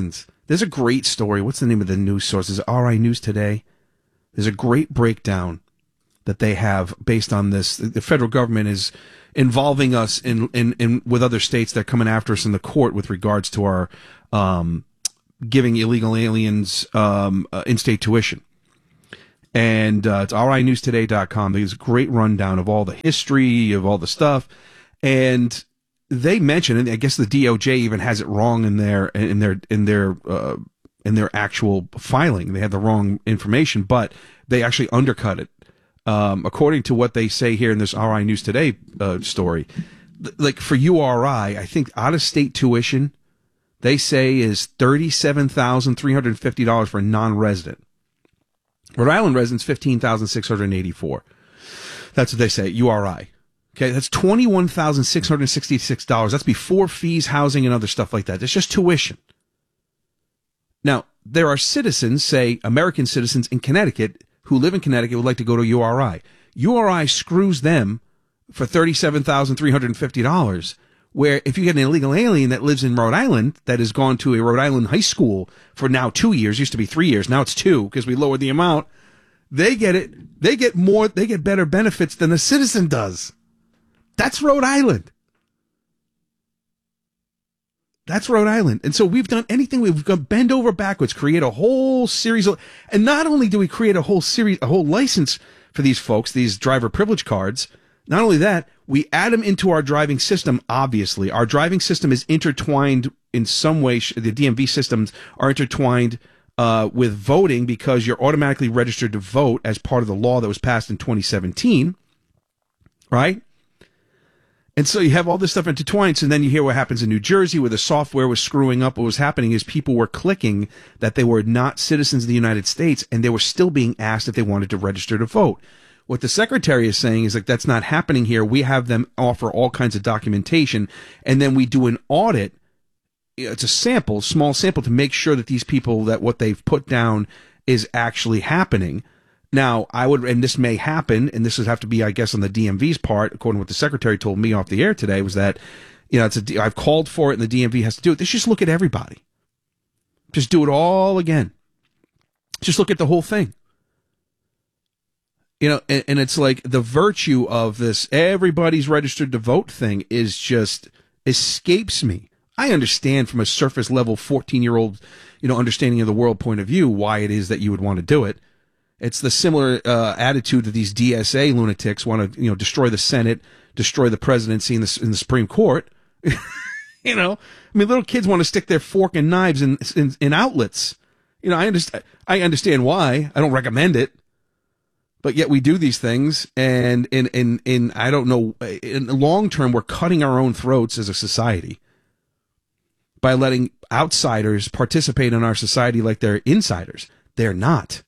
There's a great story. What's the name of the news source? Is it R I News Today? There's a great breakdown that they have based on this. The federal government is involving us in, in, in with other states that are coming after us in the court with regards to our um, giving illegal aliens um, uh, in-state tuition. And uh, it's R I news today dot com. There's a great rundown of all the history, of all the stuff. And they mention, and I guess the D O J even has it wrong in their in their in their uh, in their actual filing. They had the wrong information, but they actually undercut it. Um, according to what they say here in this R I News Today uh, story, like for U R I, I think out-of-state tuition, they say is thirty-seven thousand three hundred fifty dollars for a non-resident. Rhode Island residents, fifteen thousand six hundred eighty-four dollars. That's what they say, U R I. Okay, that's twenty-one thousand six hundred sixty-six dollars. That's before fees, housing, and other stuff like that. It's just tuition. Now, there are citizens, say American citizens in Connecticut, who live in Connecticut would like to go to U R I. U R I screws them for thirty-seven thousand three hundred fifty dollars, where if you get an illegal alien that lives in Rhode Island, that has gone to a Rhode Island high school for now two years, used to be three years, now it's two because we lowered the amount, they get it, they get more, they get better benefits than a citizen does. That's Rhode Island. That's Rhode Island. And so we've done anything. We've gone bend over backwards, create a whole series of, and not only do we create a whole series, a whole license for these folks, these driver privilege cards, not only that, we add them into our driving system, obviously. Our driving system is intertwined in some way. The D M V systems are intertwined uh, with voting because you're automatically registered to vote as part of the law that was passed in twenty seventeen, right? And so you have all this stuff intertwined, so then you hear what happens in New Jersey where the software was screwing up. What was happening is people were clicking that they were not citizens of the United States, and they were still being asked if they wanted to register to vote. What the secretary is saying is like, that's not happening here. We have them offer all kinds of documentation, and then we do an audit. It's a sample, small sample, to make sure that these people, that what they've put down is actually happening. Now, I would, and this may happen, and this would have to be, I guess, on the D M V's part, according to what the secretary told me off the air today, was that, you know, it's a, I've called for it, and the D M V has to do it. Let's just look at everybody. Just do it all again. Just look at the whole thing. You know, and, and it's like the virtue of this everybody's registered to vote thing is just escapes me. I understand from a surface level fourteen-year-old, you know, understanding of the world point of view why it is that you would want to do it. It's the similar uh, attitude that these D S A lunatics want to, you know, destroy the Senate, destroy the presidency in the, in the Supreme Court. You know, I mean, little kids want to stick their fork and knives in, in, in outlets. You know, I understand, I understand why. I don't recommend it. But yet we do these things, and in, in, in I don't know, in the long term, we're cutting our own throats as a society by letting outsiders participate in our society like they're insiders. They're not.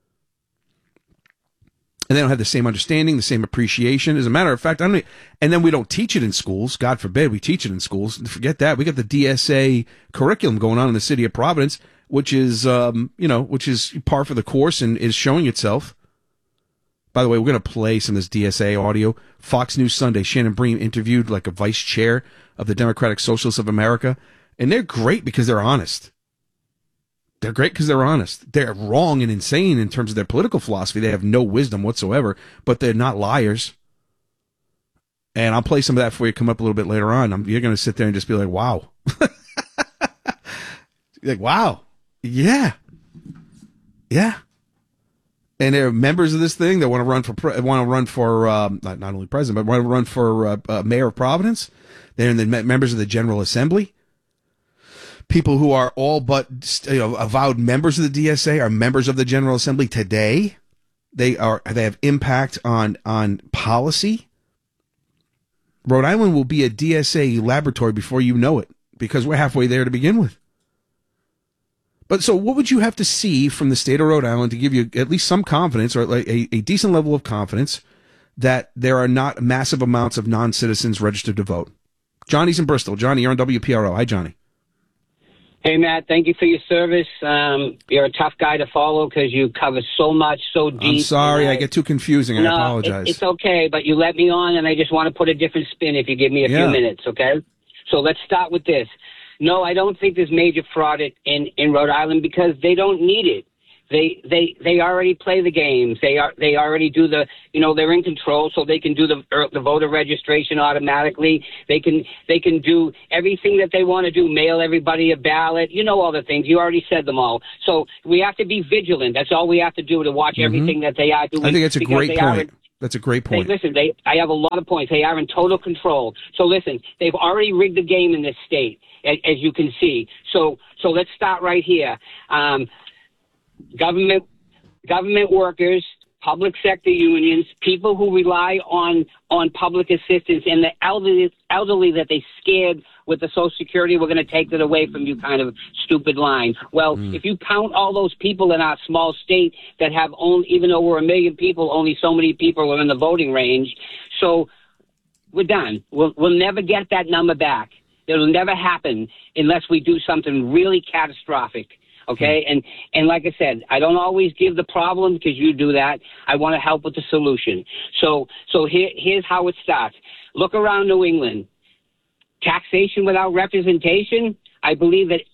And they don't have the same understanding, the same appreciation. As a matter of fact, I don't. And then we don't teach it in schools. God forbid we teach it in schools. Forget that. We got the D S A curriculum going on in the city of Providence, which is, um, you know, which is par for the course and is showing itself. By the way, we're going to play some of this D S A audio. Fox News Sunday, Shannon Bream interviewed like a vice chair of the Democratic Socialists of America. And they're great because they're honest. They're great because they're honest. They're wrong and insane in terms of their political philosophy. They have no wisdom whatsoever, but they're not liars. And I'll play some of that for you, come up a little bit later on. I'm, you're going to sit there and just be like, wow. Like, wow. Yeah. Yeah. And they're members of this thing that want to run for, pre- want to run for, um, not, not only president, but want to run for uh, uh, mayor of Providence. They're the me- members of the General Assembly. People who are all but, you know, avowed members of the D S A are members of the General Assembly today. They are, they have impact on, on policy. Rhode Island will be a D S A laboratory before you know it, because we're halfway there to begin with. But so what would you have to see from the state of Rhode Island to give you at least some confidence, or like a, a decent level of confidence, that there are not massive amounts of non-citizens registered to vote? Johnny's in Bristol. Johnny, you're on W P R O. Hi, Johnny. Hey, Matt, thank you for your service. Um, you're a tough guy to follow because you cover so much, so deep. I'm sorry, I, I get too confusing. No, I apologize. It, it's okay, but you let me on, and I just want to put a different spin if you give me a yeah. few minutes, okay? So let's start with this. no, I don't think there's major fraud in, in Rhode Island because they don't need it. They they they already play the games. They are they already do the you know they're in control, so they can do the the voter registration automatically. They can they can do everything that they want to do. Mail everybody a ballot. You know all the things. You already said them all. So we have to be vigilant. That's all we have to do to watch mm-hmm. everything that they are doing. I think that's a great point. That's a great point. They, listen, they I have a lot of points. They are in total control. So listen, they've already rigged the game in this state, as, as you can see. So so let's start right here. Um, Government, government workers, public sector unions, people who rely on on public assistance, and the elderly, elderly that they scared with the Social Security, we're going to take it away from you kind of stupid line. Well, mm. if you count all those people in our small state that have only, even though we're a million people, only so many people are in the voting range. So we're done. We'll, we'll never get that number back. It'll never happen unless we do something really catastrophic. Okay, and and like I said, I don't always give the problem because you do that. I want to help with the solution. So so here here's how it starts. Look around New England. Taxation without representation. I believe that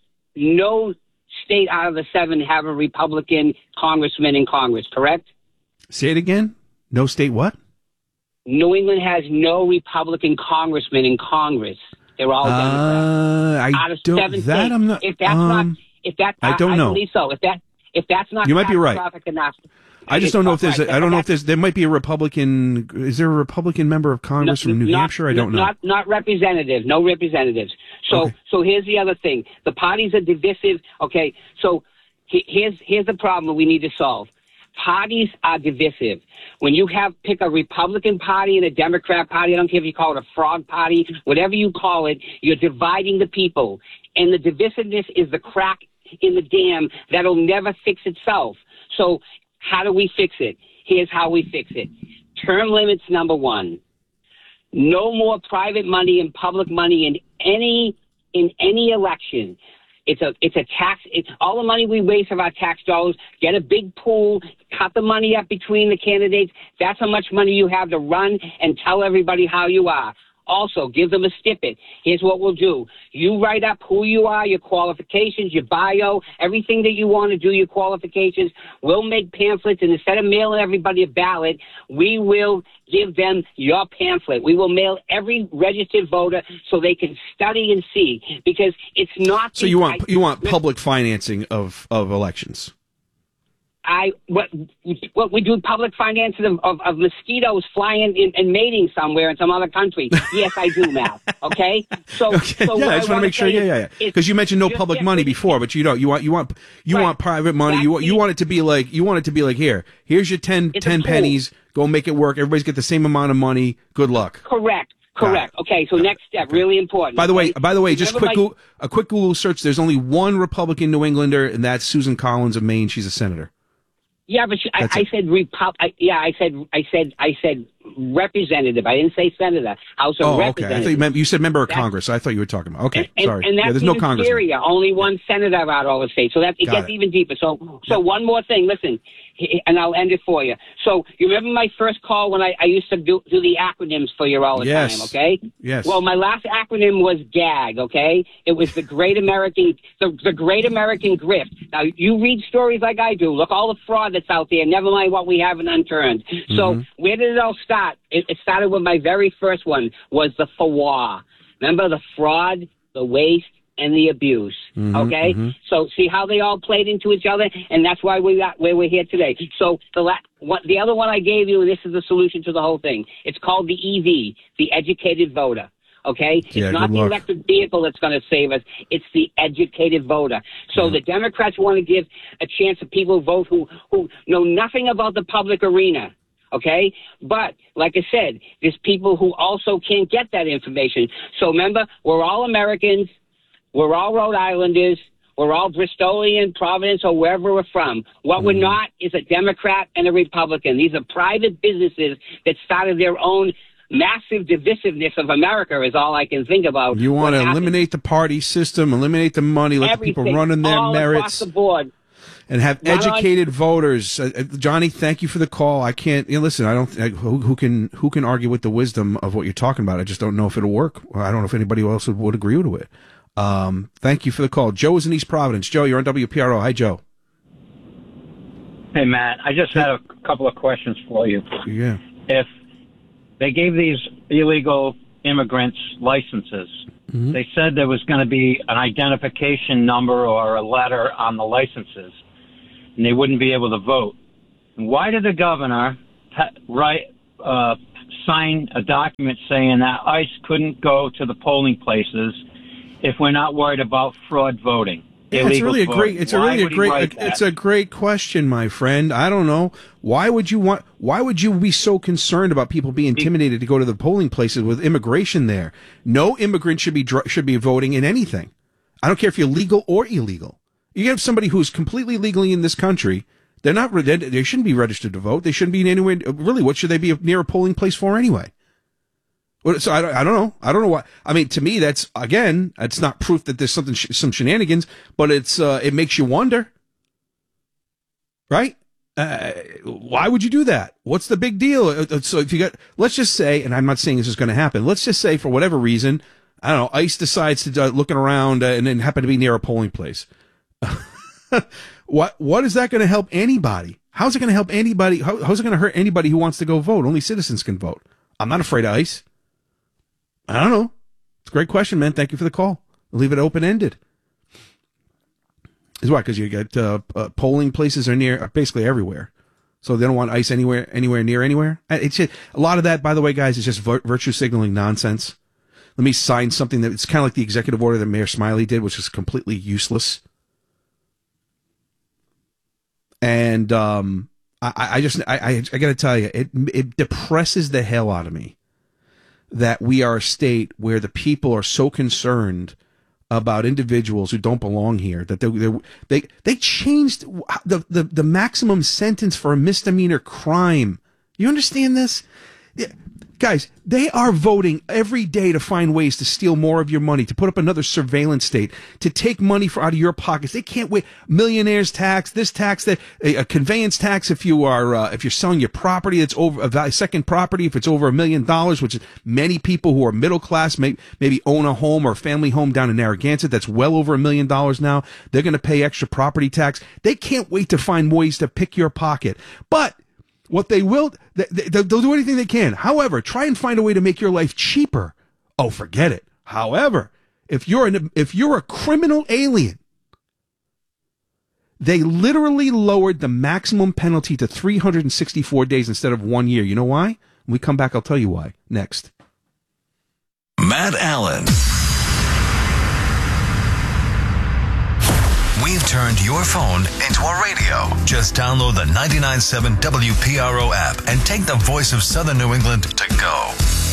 no state out of the seven have a Republican congressman in Congress. Correct? Say it again. No state what? New England has no Republican congressman in Congress. They're all Democrats. Uh, I out of don't. seven That states. I'm not. If that's um, not. If that, I don't I, know. I believe so. If that, if that's not, you might be right. Enough, I just don't know if there's. A, I don't know if there's. There might be a Republican. Is there a Republican member of Congress no, from New not, Hampshire? I don't know. Not not representatives. No representatives. So okay. so here's the other thing. The parties are divisive. Okay. So he, here's here's the problem we need to solve. Parties are divisive. When you have pick a Republican party and a Democrat party, I don't care if you call it a fraud party, whatever you call it, you're dividing the people, and the divisiveness is the crack in the dam that'll never fix itself. So how do we fix it? Here's how we fix it. Term limits, number one. No more private money and public money in any in any election. It's a it's a tax. It's all the money we waste of our tax dollars. Get a big pool, cut the money up between the candidates. That's how much money you have to run and tell everybody how you are. Also, give them a snippet. Here's what we'll do. You write up who you are, your qualifications, your bio, everything that you want to do, your qualifications. We'll make pamphlets, and instead of mailing everybody a ballot, we will give them your pamphlet. We will mail every registered voter so they can study and see, because it's not... So you want you want public financing of, of elections? I what what we do public financing of, of, of mosquitoes flying in, and mating somewhere in some other country. Yes, I do, Matt. Okay, so, okay. so yeah, I just want to make sure. Yeah, yeah, yeah. Because you mentioned no public money before, but you don't. You want you want you right. want private money. You want you want it to be like you want it to be like here. Here's your ten, ten pennies. Go make it work. Everybody's get the same amount of money. Good luck. Correct. Correct. Okay, so next step, okay. really important. By the okay? way, by the way, just quick my... Google, a quick Google search. There's only one Republican New Englander, and that's Susan Collins of Maine. She's a senator. Yeah, but she, I, I said Repu- I, yeah, I said I said I said representative. I didn't say senator. House of oh, Representatives. okay. I thought you, meant, you said member of that's, Congress. I thought you were talking about. Okay, and, sorry. And that's yeah, there's even no congressman. scarier. Only one senator out all the states. So that it Got gets it. even deeper. So so one more thing. Listen, and I'll end it for you. So you remember my first call when I, I used to do, do the acronyms for you all the yes. time. Okay. Yes. Well, my last acronym was GAG. Okay. It was the Great American the, the Great American Grift. Now you read stories like I do. Look all the fraud that's out there. Never mind what we haven't unturned. Mm-hmm. So where did it all start? It, it started with my very first one was the F W A. Remember the fraud, the waste, and the abuse. Mm-hmm, okay? Mm-hmm. So see how they all played into each other? And that's why we got where we're here today. So the la- what, the other one I gave you, and this is the solution to the whole thing, it's called the E V, the educated voter. Okay? Yeah, it's not the luck. electric vehicle that's going to save us. It's the educated voter. So yeah. the Democrats want to give a chance to people who vote who, who know nothing about the public arena. Okay? But, like I said, there's people who also can't get that information. So remember, we're all Americans. We're all Rhode Islanders. We're all Bristolian, Providence, or wherever we're from. What mm. we're not is a Democrat and a Republican. These are private businesses that started their own massive divisiveness of America is all I can think about. You want to eliminate the party system, eliminate the money, let Everything, the people run in their all merits. Across the board. And have Not educated on- voters. Uh, Johnny, thank you for the call. I can't you know, listen. I don't. I, who, who can who can argue with the wisdom of what you're talking about? I just don't know if it'll work. I don't know if anybody else would, would agree to it. Um, thank you for the call. Joe is in East Providence. Joe, you're on W P R O. Hi, Joe. Hey, Matt. I just had a couple of questions for you. Yeah. If they gave these illegal immigrants licenses, mm-hmm. they said there was going to be an identification number or a letter on the licenses, and they wouldn't be able to vote. Why did the governor pa- write, uh, sign a document saying that ICE couldn't go to the polling places if we're not worried about fraud voting? Yeah, it's really a voting? great. It's a Why really a would he great. write It's that? a great question, my friend. I don't know why would you want. Why would you be so concerned about people being intimidated to go to the polling places with immigration there? No immigrant should be dr- should be voting in anything. I don't care if you're legal or illegal. You have somebody who's completely legally in this country. They're not. They they shouldn't be registered to vote. They shouldn't be anywhere. Really, what should they be near a polling place for anyway? So I don't, I don't know. I don't know why. I mean, to me, that's, again, that's not proof that there's something, some shenanigans, but it's, uh, it makes you wonder. Right? Uh, why would you do that? What's the big deal? So if you got, let's just say, and I'm not saying this is going to happen, let's just say for whatever reason, I don't know, ICE decides to uh, looking around uh, and then happen to be near a polling place. What, what is that going to help anybody? How's it going to help anybody? How, how's it going to hurt anybody who wants to go vote? Only citizens can vote. I'm not afraid of ICE. I don't know. It's a great question, man. Thank you for the call. I'll leave it open-ended. Is why? Because you get uh, uh, polling places are near, basically everywhere. So they don't want ICE anywhere, anywhere near anywhere. It's just, a lot of that, by the way, guys, is just vir- virtue signaling nonsense. Let me sign something that it's kind of like the executive order that Mayor Smiley did, which is completely useless. And um, I, I just, I, I, I got to tell you, it it depresses the hell out of me that we are a state where the people are so concerned about individuals who don't belong here that they they they, they changed the, the the maximum sentence for a misdemeanor crime. You understand this? Yeah. Guys, they are voting every day to find ways to steal more of your money, to put up another surveillance state, to take money for, out of your pockets. They can't wait. Millionaires tax, this tax, that a, a conveyance tax if you are uh, if you're selling your property that's over a value, second property if it's over a million dollars, which is many people who are middle class may, maybe own a home or a family home down in Narragansett that's well over a million dollars now. They're going to pay extra property tax. They can't wait to find ways to pick your pocket, but. What they will, they, they, they'll do anything they can. However, try and find a way to make your life cheaper. Oh, forget it. However, if you're an, if you're a criminal alien, they literally lowered the maximum penalty to three hundred sixty-four days instead of one year. You know why? When we come back, I'll tell you why. Next. Matt Allen. We've turned your phone into a radio. Just download the ninety-nine point seven W P R O app and take the voice of Southern New England to go.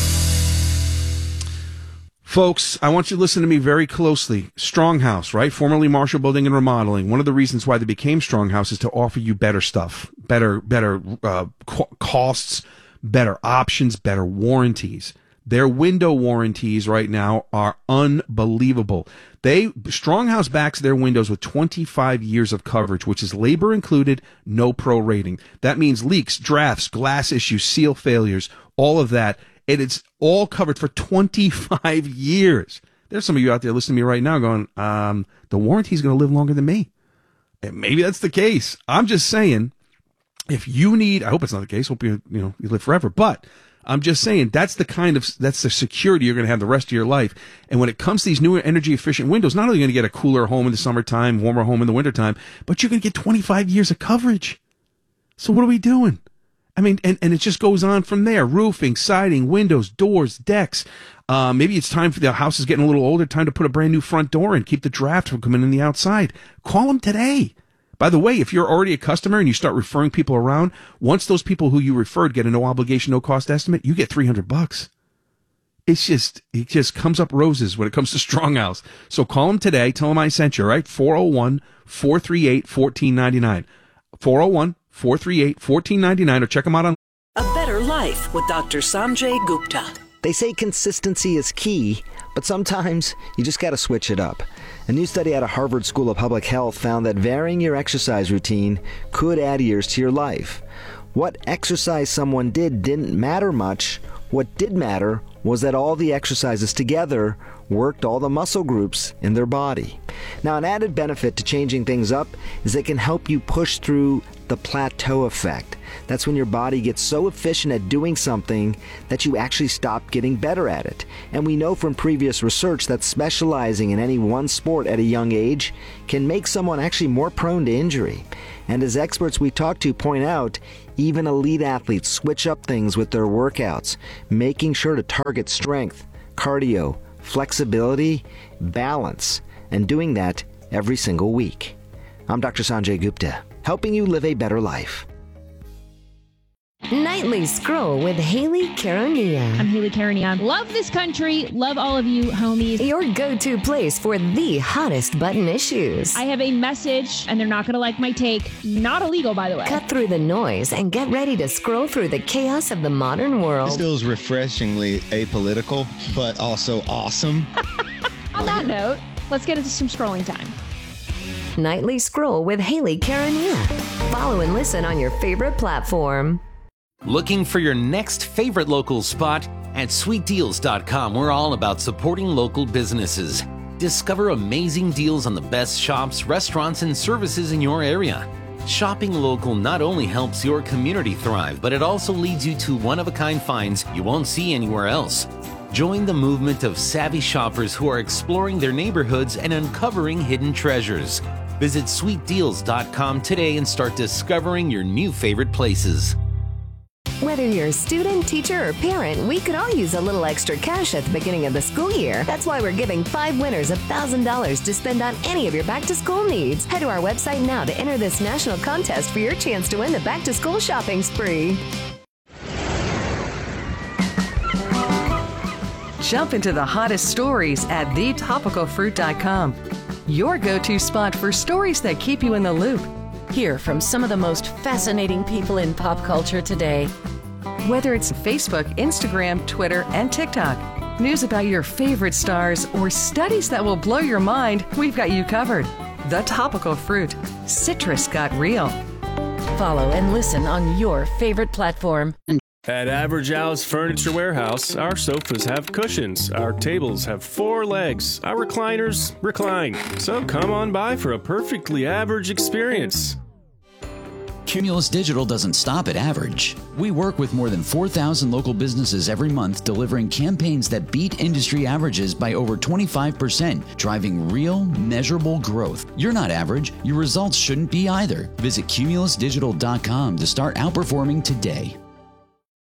Folks, I want you to listen to me very closely. Stronghouse, right? Formerly Marshall Building and Remodeling. One of the reasons why they became Stronghouse is to offer you better stuff, better, better uh, co- costs, better options, better warranties. Their window warranties right now are unbelievable. They Stronghouse backs their windows with twenty-five years of coverage, which is labor included, no pro rating. That means leaks, drafts, glass issues, seal failures, all of that. And it's all covered for twenty-five years. There's some of you out there listening to me right now going, um, the warranty's going to live longer than me. And maybe that's the case. I'm just saying, if you need, I hope it's not the case. Hope you, you know, you live forever. But I'm just saying that's the kind of, that's the security you're going to have the rest of your life. And when it comes to these newer energy efficient windows, not only are you going to get a cooler home in the summertime, warmer home in the wintertime, but you're going to get twenty-five years of coverage. So what are we doing? I mean, and, and it just goes on from there. Roofing, siding, windows, doors, decks. Uh, maybe it's time for the house is getting a little older, time to put a brand new front door in, keep the draft from coming in the outside. Call them today. By the way, if you're already a customer and you start referring people around, once those people who you referred get a no obligation, no cost estimate, you get three hundred bucks. It's just, it just comes up roses when it comes to Stronghouse. So call them today. Tell them I sent you, right? four oh one, four three eight, one four nine nine. four oh one, four three eight, one four nine nine or check them out on A Better Life with Doctor Sanjay Gupta. They say consistency is key, but sometimes you just got to switch it up. A new study out of Harvard School of Public Health found that varying your exercise routine could add years to your life. What exercise someone did didn't matter much What did matter was that all the exercises together worked all the muscle groups in their body. Now, an added benefit to changing things up is it can help you push through the plateau effect. That's when your body gets so efficient at doing something that you actually stop getting better at it. And we know from previous research that specializing in any one sport at a young age can make someone actually more prone to injury. And as experts we talk to point out, even elite athletes switch up things with their workouts, making sure to target strength, cardio, flexibility, balance, and doing that every single week. I'm Doctor Sanjay Gupta, helping you live a better life. Nightly Scroll with Haley Caronia. I'm Haley Caronia. Love this country. Love all of you homies. Your go-to place for the hottest button issues. I have a message, and they're not going to like my take. Not illegal, by the way. Cut through the noise and get ready to scroll through the chaos of the modern world. This feels refreshingly apolitical, but also awesome. On that note, let's get into some scrolling time. Nightly Scroll with Haley Caronia. Follow and listen on your favorite platform. Looking for your next favorite local spot? At sweet deals dot com, we're all about supporting local businesses. Discover amazing deals on the best shops, restaurants, and services in your area. Shopping local not only helps your community thrive, but it also leads you to one-of-a-kind finds you won't see anywhere else. Join the movement of savvy shoppers who are exploring their neighborhoods and uncovering hidden treasures. Visit sweet deals dot com today and start discovering your new favorite places. Whether you're a student, teacher, or parent, we could all use a little extra cash at the beginning of the school year. That's why we're giving five winners one thousand dollars to spend on any of your back-to-school needs. Head to our website now to enter this national contest for your chance to win the back-to-school shopping spree. Jump into the hottest stories at the topical fruit dot com. Your go-to spot for stories that keep you in the loop. Hear from some of the most fascinating people in pop culture today. Whether it's Facebook, Instagram, Twitter, and TikTok, news about your favorite stars, or studies that will blow your mind, we've got you covered. The Topical Fruit. Citrus got real. Follow and listen on your favorite platform. At Average Al's Furniture Warehouse, our sofas have cushions, our tables have four legs, our recliners recline. So come on by for a perfectly average experience. Cumulus Digital doesn't stop at average. We work with more than four thousand local businesses every month, delivering campaigns that beat industry averages by over twenty-five percent, driving real, measurable growth. You're not average. Your results shouldn't be either. Visit cumulus digital dot com to start outperforming today.